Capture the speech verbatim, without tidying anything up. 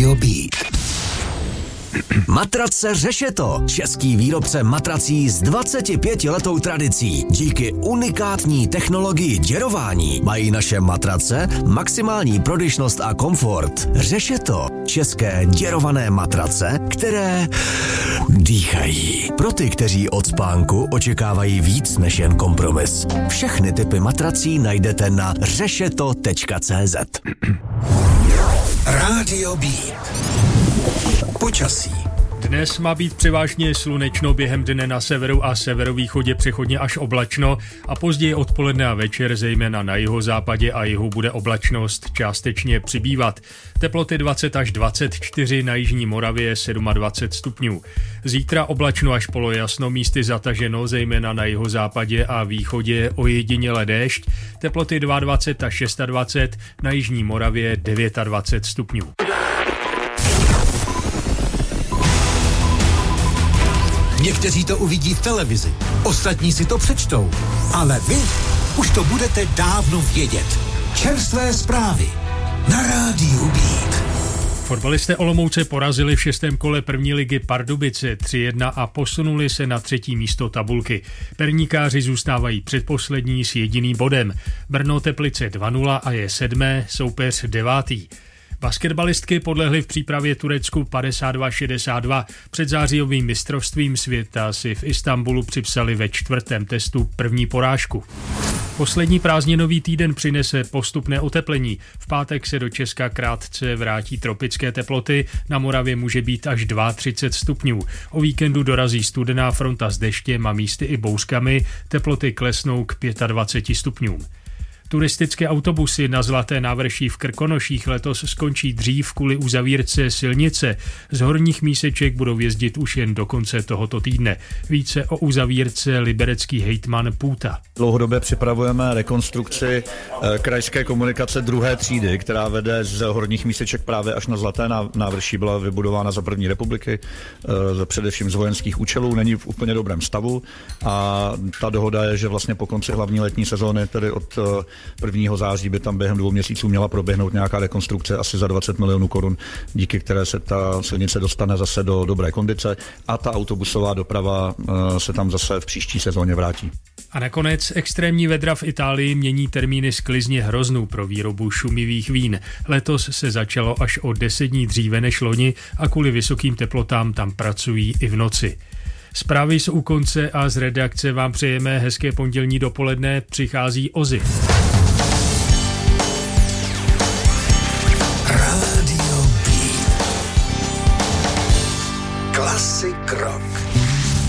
Rádio Beat. Matrace Řešeto, český výrobce matrací s dvacetipětiletou tradicí. Díky unikátní technologii děrování mají naše matrace maximální prodyšnost a komfort. Řešeto, české děrované matrace, které dýchají. Pro ty, kteří od spánku očekávají víc než jen kompromis. Všechny typy matrací najdete na řešeto tečka cé zet. Rádio Beat. Počasí. Dnes má být převážně slunečno, během dne na severu a severovýchodě přechodně až oblačno a později odpoledne a večer zejména na jihozápadě a jihu bude oblačnost částečně přibývat. Teploty dvacet až dvacet čtyři, na jižní Moravě dvacet sedm stupňů. Zítra oblačno až polojasno, místy zataženo, zejména na jihozápadě a východě ojediněle déšť. Teploty dvacet dva až dvacet šest, na jižní Moravě dvacet devět stupňů. Někteří to uvidí v televizi, ostatní si to přečtou, ale vy už to budete dávno vědět. Čerstvé zprávy na Rádiu Beat. Fotbalisté Olomouce porazili v šestém kole první ligy Pardubice tři jedna a posunuli se na třetí místo tabulky. Perníkáři zůstávají předposlední s jediným bodem. Brno Teplice dva nula a je sedmé, soupeř devátý. Basketbalistky podlehly v přípravě Turecku padesát dva šedesát dva. Před zářijovým mistrovstvím světa si v Istanbulu připsali ve čtvrtém testu první porážku. Poslední prázdninový týden přinese postupné oteplení. V pátek se do Česka krátce vrátí tropické teploty, na Moravě může být až třicet dva stupňů. O víkendu dorazí studená fronta s deštěm a místy i bouřkami, teploty klesnou k dvaceti pěti stupňům. Turistické autobusy na Zlaté návrší v Krkonoších letos skončí dřív kvůli uzavírce silnice. Z Horních Míseček budou jezdit už jen do konce tohoto týdne. Více o uzavírce liberecký hejtman Půta. Dlouhodobě připravujeme rekonstrukci krajské komunikace druhé třídy, která vede z Horních Míseček právě až na Zlaté návrší. Byla vybudována za první republiky, především z vojenských účelů, není v úplně dobrém stavu a ta dohoda je, že vlastně po konci hlavní letní sezóny, tedy od prvního září by tam během dvou měsíců měla proběhnout nějaká rekonstrukce asi za dvacet milionů korun, díky které se ta silnice dostane zase do dobré kondice a ta autobusová doprava se tam zase v příští sezóně vrátí. A nakonec extrémní vedra v Itálii mění termíny sklizně hroznou pro výrobu šumivých vín. Letos se začalo až o deset dní dříve než loni a kvůli vysokým teplotám tam pracují i v noci. Zprávy jsou u konce a z redakce vám přejeme hezké pondělní dopoledne, přichází Ozzy. Rádio Beat. Klasik rock.